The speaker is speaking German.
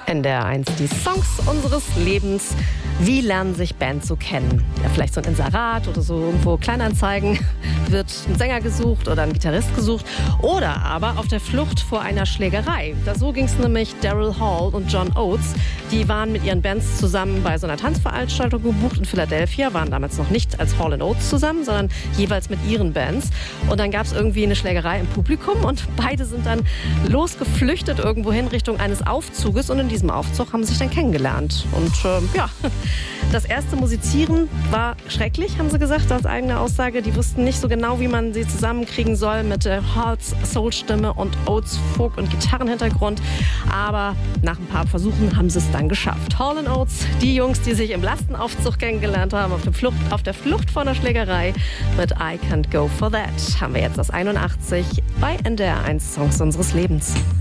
NDR 1, die Songs unseres Lebens. Wie lernen sich Bands so kennen? Ja, vielleicht so ein Inserat oder so irgendwo Kleinanzeigen. Wird ein Sänger gesucht oder ein Gitarrist gesucht. Oder aber auf der Flucht vor einer Schlägerei. So ging es nämlich Daryl Hall und John Oates. Die waren mit ihren Bands zusammen bei so einer Tanzveranstaltung gebucht in Philadelphia. Waren damals noch nicht als Hall & Oates zusammen, sondern jeweils mit ihren Bands. Und dann gab es irgendwie eine Schlägerei im Publikum. Und beide sind dann losgeflüchtet irgendwohin Richtung eines Aufzuges. Und in diesem Aufzug haben sie sich dann kennengelernt. Und das erste Musizieren war schrecklich, haben sie gesagt, aus eigener Aussage. Die wussten nicht so genau, wie man sie zusammenkriegen soll mit Halls Soul-Stimme und Oates Folk- und Gitarrenhintergrund. Aber nach ein paar Versuchen haben sie es dann geschafft. Hall & Oates, die Jungs, die sich im Lastenaufzug kennengelernt haben, auf der Flucht vor einer Schlägerei mit I Can't Go For That, haben wir jetzt aus 81 bei NDR 1 Songs unseres Lebens.